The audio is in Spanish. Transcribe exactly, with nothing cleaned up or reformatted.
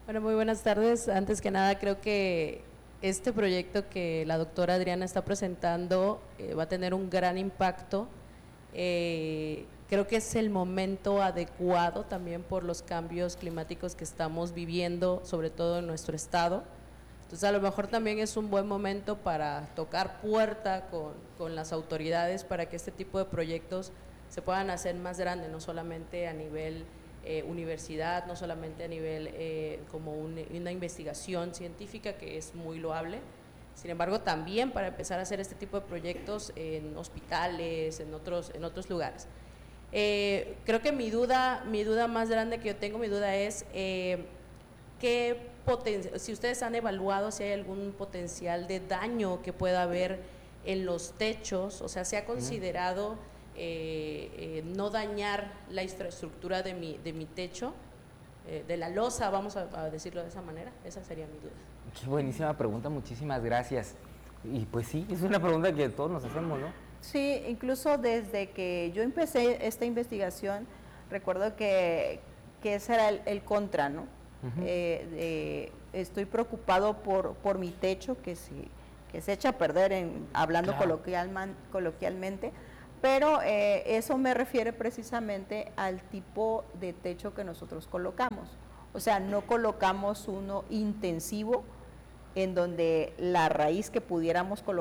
Bueno, muy buenas tardes. Antes que nada, creo que este proyecto que la doctora Adriana está presentando eh, va a tener un gran impacto. Eh, creo que es el momento adecuado también por los cambios climáticos que estamos viviendo, sobre todo en nuestro estado. Entonces, a lo mejor también es un buen momento para tocar puerta con, con las autoridades para que este tipo de proyectos se puedan hacer más grandes, no solamente a nivel eh, universidad, no solamente a nivel eh, como un, una investigación científica, que es muy loable, sin embargo también para empezar a hacer este tipo de proyectos en hospitales, en otros, en otros lugares. Eh, creo que mi duda, mi duda más grande que yo tengo, mi duda es eh, qué potencial, si ustedes han evaluado si hay algún potencial de daño que pueda haber en los techos, o sea, se ha considerado eh, eh, no dañar la infraestructura de mi, de mi techo, eh, de la losa, vamos a, a decirlo de esa manera. Esa sería mi duda. Qué buenísima pregunta, muchísimas gracias. Y pues sí, es una pregunta que todos nos hacemos, ¿no? Sí, incluso desde que yo empecé esta investigación, recuerdo que, que ese era el, el contra, ¿no? Uh-huh. eh, de, estoy preocupado por, por mi techo, que, si, que se echa a perder, en, hablando claro. coloquial, coloquialmente, pero eh, eso me refiere precisamente al tipo de techo que nosotros colocamos. O sea, no colocamos uno intensivo en donde la raíz que pudiéramos colocar